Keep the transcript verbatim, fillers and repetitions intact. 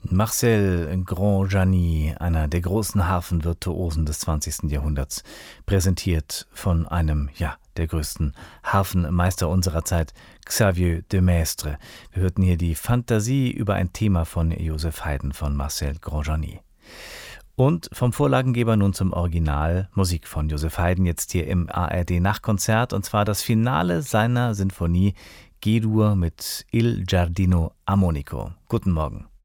Marcel Granjani, einer der großen Harfenvirtuosen des zwanzigsten Jahrhunderts, präsentiert von einem, ja, der größten Harfenmeister unserer Zeit, Xavier de Maistre. Wir hörten hier die Fantasie über ein Thema von Joseph Haydn von Marcel Granjani. Und vom Vorlagengeber nun zum Original, Musik von Joseph Haydn, jetzt hier im A R D-Nachtkonzert, und zwar das Finale seiner Sinfonie G-Dur mit Il Giardino Armonico. Guten Morgen.